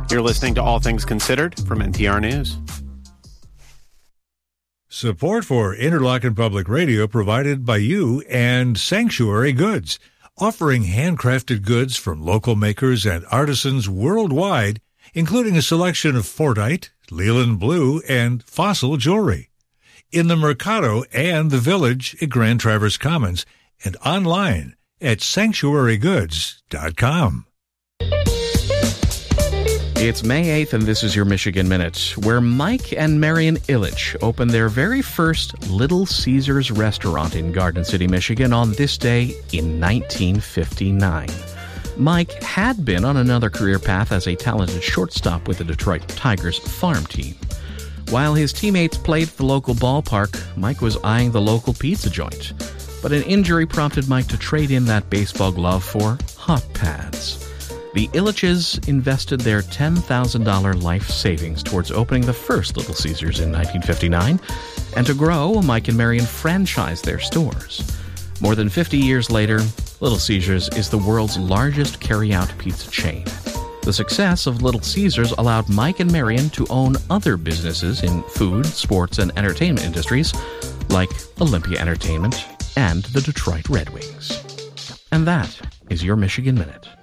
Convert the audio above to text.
You're listening to All Things Considered from NPR News. Support for Interlochen Public Radio provided by you and Sanctuary Goods, offering handcrafted goods from local makers and artisans worldwide, including a selection of Fordite, Leland Blue, and Fossil jewelry. In the Mercado and the Village at Grand Traverse Commons, and online at sanctuarygoods.com. It's May 8th, and this is your Michigan Minute, where Mike and Marian Ilitch opened their very first Little Caesars restaurant in Garden City, Michigan on this day in 1959. Mike had been on another career path as a talented shortstop with the Detroit Tigers farm team. While his teammates played at the local ballpark, Mike was eyeing the local pizza joint. But an injury prompted Mike to trade in that baseball glove for hot pads. The Ilitches invested their $10,000 life savings towards opening the first Little Caesars in 1959, and to grow, Mike and Marian franchised their stores. More than 50 years later, Little Caesars is the world's largest carry-out pizza chain. The success of Little Caesars allowed Mike and Marian to own other businesses in food, sports, and entertainment industries, like Olympia Entertainment and the Detroit Red Wings. And that is your Michigan Minute.